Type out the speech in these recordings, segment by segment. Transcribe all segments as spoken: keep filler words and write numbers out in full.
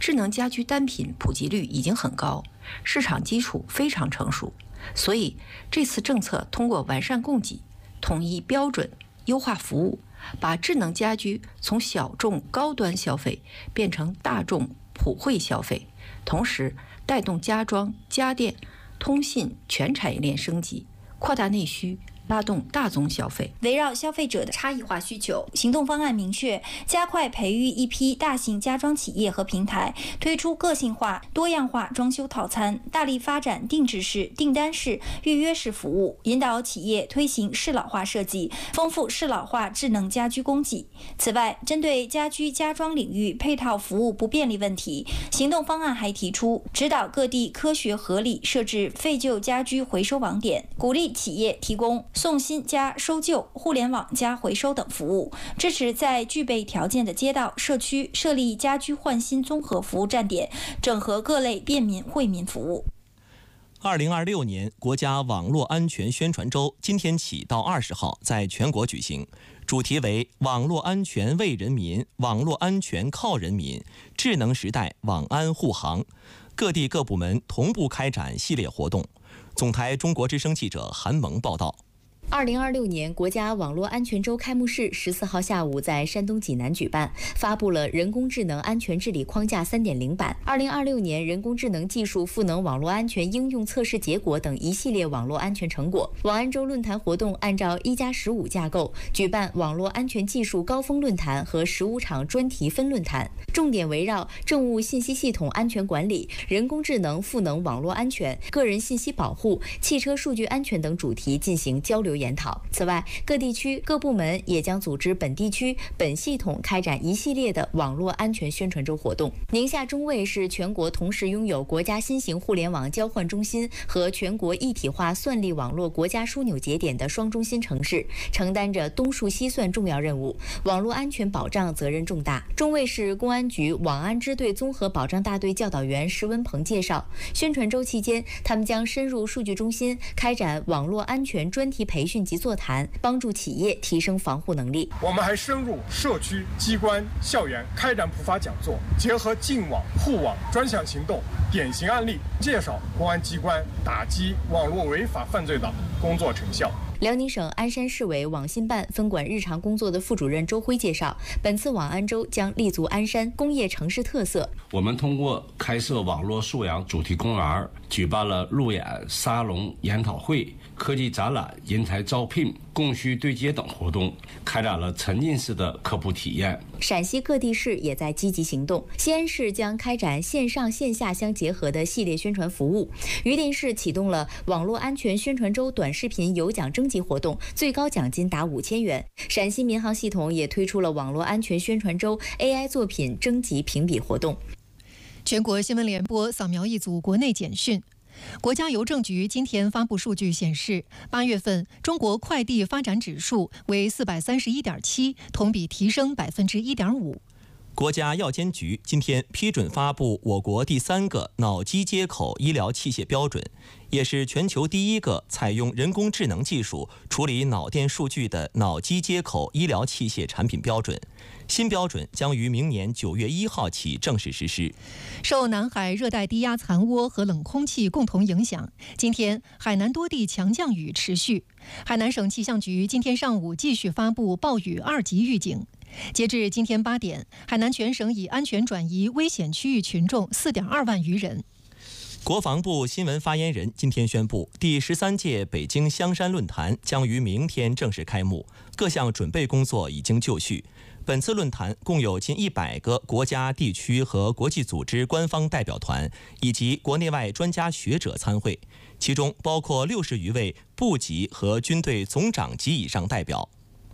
智能家居单品普及率已经很高，市场基础非常成熟，所以这次政策通过完善供给、统一标准、优化服务，把智能家居从小众高端消费变成大众普惠消费，同时带动家装、家电、通信全产业链升级，扩大内需，拉动大宗消费。 围绕消费者的差异化需求，行动方案明确加快培育一批大型家装企业和平台，推出个性化、多样化装修套餐，大力发展定制式、订单式、预约式服务，引导企业推行适老化设计，丰富适老化智能家居供给。此外，针对家居家装领域配套服务不便利问题，行动方案还提出指导各地科学合理设置废旧家居回收网点，鼓励企业提供送新加收旧、互联网加回收等服务，支持在具备条件的街道、社区设立家居换新综合服务站点，整合各类便民惠民服务。 二零二六年国家网络安全宣传周今天起到二十号在全国举行，主题为网络安全为人民，网络安全靠人民，智能时代网安护航。各地各部门同步开展系列活动。总台中国之声记者韩萌报道。 二零二六年国家网络安全周开幕式十四号下午在山东济南举办，发布了人工智能安全治理框架 三点零 版、二零二六年人工智能技术赋能网络安全应用测试结果等一系列网络安全成果。网安周论坛活动按照一加十五架构举办网络安全技术高峰论坛和十五场专题分论坛，重点围绕政务信息系统安全管理、人工智能赋能网络安全、个人信息保护、汽车数据安全等主题进行交流研讨。此外，各地区各部门也将组织本地区本系统开展一系列的网络安全宣传周活动。宁夏中卫是全国同时拥有国家新型互联网交换中心和全国一体化算力网络国家枢纽节点的双中心城市，承担着东数西算重要任务，网络安全保障责任重大。中卫市公安局网安支队综合保障大队教导员石文鹏介绍，宣传周期间，他们将深入数据中心开展网络安全专题培训及座谈，帮助企业提升防护能力。 我们还深入社区、机关、校园开展普法讲座，结合净网、护网专项行动典型案例，介绍公安机关打击网络违法犯罪的工作成效。 辽宁省鞍山市委网信办分管日常工作的副主任周辉介绍，本次网安周将立足鞍山工业城市特色。 我们通过开设网络素养主题公园，举办了路演、沙龙、研讨会、科技展览、人才招聘、供需对接等活动，开展了沉浸式的科普体验。 陕西各地市也在积极行动，西安市将开展线上线下相结合的系列宣传服务，榆林市启动了网络安全宣传周短视频有奖征集活动，最高奖金达五千元。陕西民航系统也推出了网络安全宣传周 A I 作品征集评比活动。 全国新闻联播扫描一组国内简讯。国家邮政局今天发布数据显示，八月份中国快递发展指数为四百三十一点七，同比提升百分之一点五。 国家药监局今天批准发布我国第三个脑机接口医疗器械标准，也是全球第一个采用人工智能技术处理脑电数据的脑机接口医疗器械产品标准。新标准将于明年九月一号起正式实施。 受南海热带低压残涡和冷空气共同影响，今天海南多地强降雨持续。海南省气象局今天上午继续发布暴雨二级预警。截至今天八点，海南全省已安全转移危险区域群众 四点二万余人。 国防部新闻发言人今天宣布，第十三届北京香山论坛将于明天正式开幕，各项准备工作已经就绪。本次论坛共有近一百个国家、地区和国际组织官方代表团，以及国内外专家学者参会，其中包括六十余位部级和军队总长级以上代表。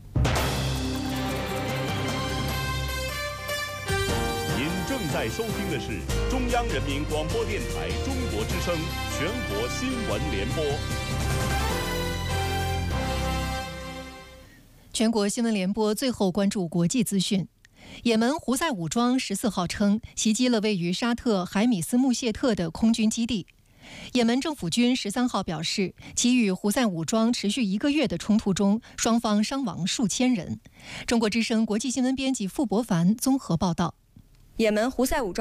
正在收听的是中央人民广播电台中国之声全国新闻联播。 全国新闻联播最后关注国际资讯。也门胡塞武装十四号称袭击了位于沙特海米斯穆谢特的空军基地。也门政府军十三号表示，其与胡塞武装持续一个月的冲突中，双方伤亡数千人。中国之声国际新闻编辑傅博凡综合报道。 也门胡塞武装